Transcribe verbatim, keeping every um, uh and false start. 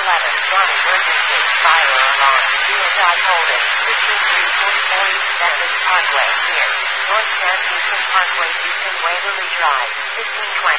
eleven, John emergency, fire alarm, do or die holding, fifteen three forty-four East Memphis Parkway, near North San Houston Parkway, Houston Waverly Drive, fifteen twenty.